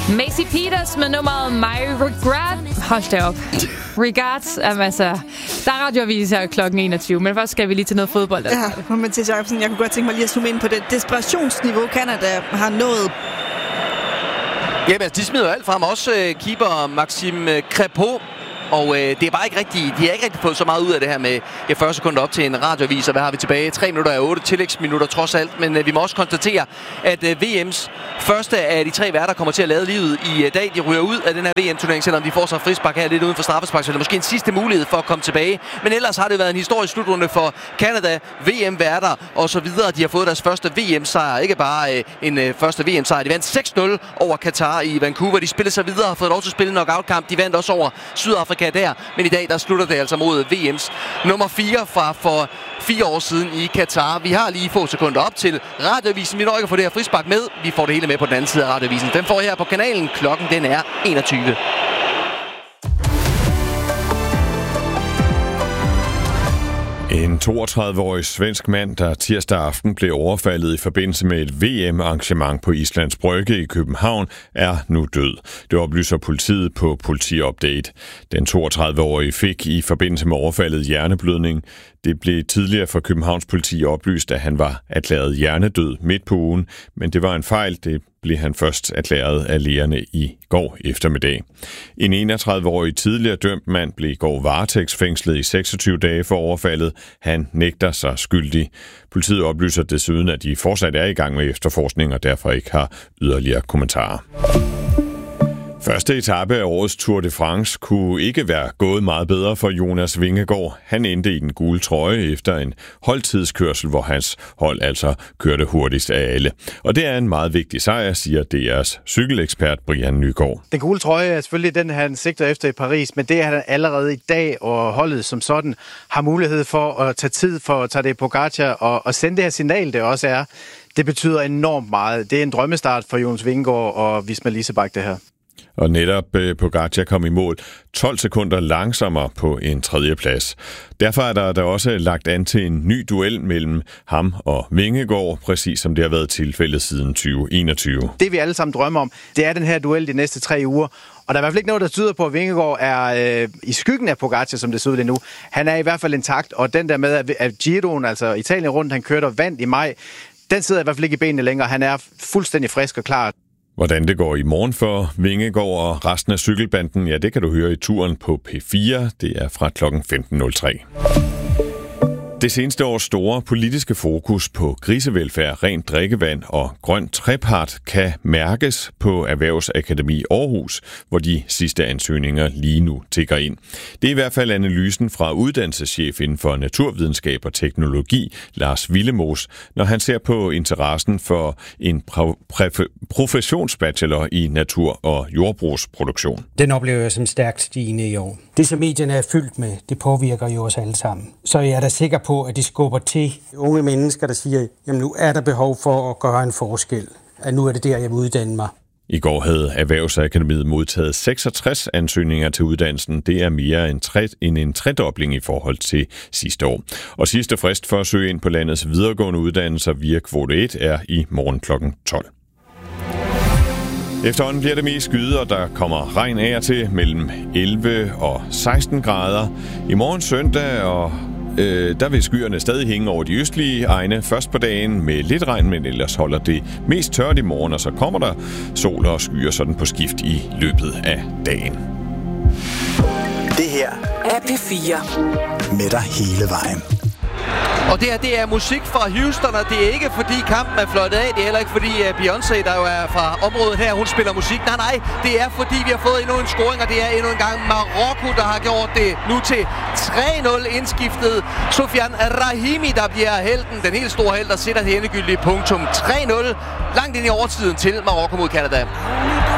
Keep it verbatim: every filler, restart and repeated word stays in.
Macy Peters med nummeret My Regret. Hold da op. Regards. Jamen, altså, der er radioavis her klokken enogtyve, men først skal vi lige til noget fodbold. Altså. Ja, Mathias Jacobsen, jeg kunne godt tænke mig lige at zoome ind på det desperationsniveau, Canada har nået. Jamen, altså, de smider alt frem. Også øh, keeper Maxime Crépeau. Og øh, det er bare ikke rigtigt, de har ikke rigtig fået så meget ud af det her med ja, fyrre sekunder op til en radioavis, og hvad har vi tilbage? tre minutter af otte tillægsminutter trods alt, men øh, vi må også konstatere, at øh, V M's første af de tre værter kommer til at lade livet i øh, dag. De ryger ud af den her V M-turnering, selvom de får sig frispark her lidt uden for straffespark, så det er måske en sidste mulighed for at komme tilbage. Men ellers har det været en historisk slutrunde for Canada, V M-værter og så videre. De har fået deres første V M-sejr, ikke bare øh, en øh, første V M-sejr. De vandt seks nul over Katar i Vancouver. De spillede sig videre og har fået lov til at spille en knockout-kamp. De vandt også over Sydafrika der, men i dag der slutter det altså mod V M's nummer fire fra for fire år siden i Katar. Vi har lige få sekunder op til radioavisen. Vi når ikke at få det her frispark med. Vi får det hele med på den anden side af radioavisen. Den får her på kanalen. Klokken den er enogtyve. En toogtredive-årig svensk mand, der tirsdag aften blev overfaldet i forbindelse med et V M-arrangement på Islands Brygge i København, er nu død. Det oplyser politiet på Politiupdate. Den toogtredive-årige fik i forbindelse med overfaldet hjerneblødning. Det blev tidligere fra Københavns politi oplyst, at han var erklæret hjernedød midt på ugen, men det var en fejl. Det blev han først erklæret af lægerne i går eftermiddag. En enogtredive-årig tidligere dømt mand blev i går varetægtsfængslet i seksogtyve dage for overfaldet. Han nægter sig skyldig. Politiet oplyser desuden, at de fortsat er i gang med efterforskning og derfor ikke har yderligere kommentarer. Første etape af årets Tour de France kunne ikke være gået meget bedre for Jonas Vingegaard. Han endte i den gule trøje efter en holdtidskørsel, hvor hans hold altså kørte hurtigst af alle. Og det er en meget vigtig sejr, siger D R's cykelekspert Brian Nygaard. Den gule trøje er selvfølgelig den, han sigter efter i Paris, men det er han allerede i dag, og holdet som sådan har mulighed for at tage tid for at tage det Pogacar og, og sende det her signal, det også er. Det betyder enormt meget. Det er en drømmestart for Jonas Vingegaard og Visma Leasebach, det her. Og netop eh, Pogacar kom i mål tolv sekunder langsommere på en tredje plads. Derfor er der, der også lagt an til en ny duel mellem ham og Vingegaard, præcis som det har været tilfældet siden tyve enogtyve. Det vi alle sammen drømmer om, det er den her duel de næste tre uger. Og der er i hvert fald ikke noget, der tyder på, at Vingegaard er øh, i skyggen af Pogacar, som det ser ud lige nu. Han er i hvert fald intakt, og den der med, at Giroen, altså Italien rundt, han kørte og vandt i maj, den sidder i hvert fald ikke i benene længere. Han er fuldstændig frisk og klar. Hvordan det går i morgen for Vingegaard og resten af cykelbanden, ja, det kan du høre i turen på P fire. Det er fra klokken femten nul tre. Det seneste års store politiske fokus på grisevelfærd, rent drikkevand og grøn trepart kan mærkes på Erhvervsakademi Aarhus, hvor de sidste ansøgninger lige nu tikker ind. Det er i hvert fald analysen fra uddannelseschef inden for naturvidenskab og teknologi, Lars Willemoes, når han ser på interessen for en professionsbachelor i natur- og jordbrugsproduktion. Den oplever jeg som stærkt stigende i år. Det, som medierne er fyldt med, det påvirker jo os alle sammen. Så jeg er da sikker på, at de skubber til unge mennesker, der siger, jamen nu er der behov for at gøre en forskel. At nu er det der, jeg vil uddanne mig. I går havde Erhvervsakademiet modtaget seksogtres ansøgninger til uddannelsen. Det er mere end, tre, end en tredobling i forhold til sidste år. Og sidste frist for at søge ind på landets videregående uddannelser via kvote et er i morgen klokken tolv. Efterhånden bliver det mest skyde, og der kommer regn af og til mellem elleve og seksten grader. I morgen søndag, og øh, der vil skyerne stadig hænge over de østlige egne. Først på dagen med lidt regn, men ellers holder det mest tørt i morgen, og så kommer der sol og skyer sådan på skift i løbet af dagen. Det her er P fire. Med dig hele vejen. Og det her, det er musik fra Houston, og det er ikke fordi kampen er fløjtet af. Det er heller ikke fordi uh, Beyoncé, der jo er fra området her, hun spiller musik. Nej, nej, det er fordi vi har fået endnu en scoring, og det er endnu en gang Marokko, der har gjort det nu til tre nul indskiftet. Sofiane Rahimi, der bliver helten, den helt store held, der sætter det endegyldige punktum. tre nul langt ind i overtiden til Marokko mod Canada.